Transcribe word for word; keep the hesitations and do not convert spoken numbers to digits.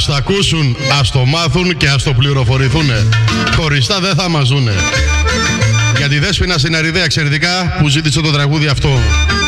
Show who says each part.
Speaker 1: το ακούσουν, ας το μάθουν και ας το πληροφορηθούν. Χωριστά δεν θα μας δούνε. Για τη Δέσποινα Συναριδέα εξαιρετικά που ζήτησε το τραγούδι αυτό.